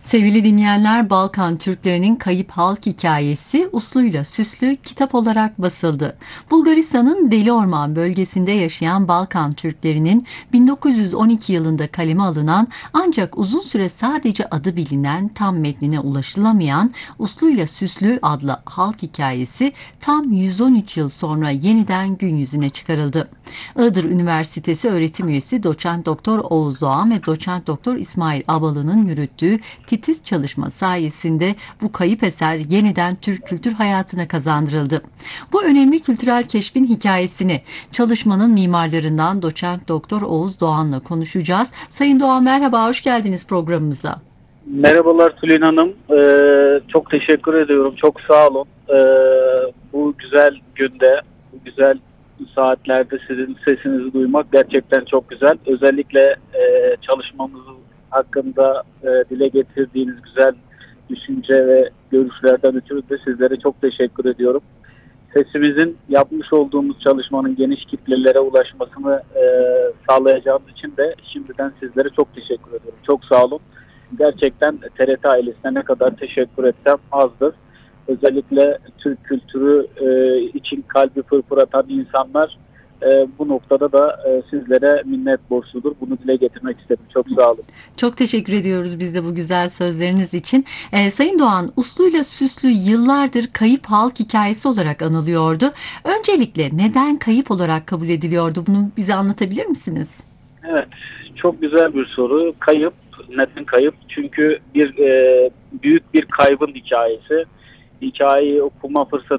Sevgili dinleyenler, Balkan Türklerinin kayıp halk hikayesi usluyla süslü kitap olarak basıldı. Bulgaristan'ın Deli Orman bölgesinde yaşayan Balkan Türklerinin 1912 yılında kaleme alınan ancak uzun süre sadece adı bilinen, tam metnine ulaşılamayan Usluyla Süslü adlı halk hikayesi tam 113 yıl sonra yeniden gün yüzüne çıkarıldı. Iğdır Üniversitesi öğretim üyesi Doçent Doktor Oğuz Doğan ve Doçent Doktor İsmail Abalı'nın yürüttüğü titiz çalışma sayesinde bu kayıp eser yeniden Türk kültür hayatına kazandırıldı. Bu önemli kültürel keşfin hikayesini çalışmanın mimarlarından Doçent Doktor Oğuz Doğan'la konuşacağız. Sayın Doğan, merhaba, hoş geldiniz programımıza. Merhabalar Tülin Hanım. Çok teşekkür ediyorum. Çok sağ olun. Bu güzel günde, bu güzel saatlerde sizin sesinizi duymak gerçekten çok güzel. Özellikle çalışmamız hakkında dile getirdiğiniz güzel düşünce ve görüşlerden ötürü de sizlere çok teşekkür ediyorum. Sesimizin yapmış olduğumuz çalışmanın geniş kitlelere ulaşmasını sağlayacağımız için de şimdiden sizlere çok teşekkür ediyorum. Çok sağ olun. Gerçekten TRT ailesine ne kadar teşekkür etsem azdır. Özellikle Türk kültürü için kalbi pırpır atan insanlar bu noktada da sizlere minnet borçludur. Bunu dile getirmek istedim. Çok sağ olun. Çok teşekkür ediyoruz biz de bu güzel sözleriniz için. Sayın Doğan, Usluyla Süslü yıllardır kayıp halk hikayesi olarak anılıyordu. Öncelikle neden kayıp olarak kabul ediliyordu? Bunu bize anlatabilir misiniz? Evet, çok güzel bir soru. Kayıp, neden kayıp? Çünkü büyük bir kaybın hikayeyi okuma fırsatı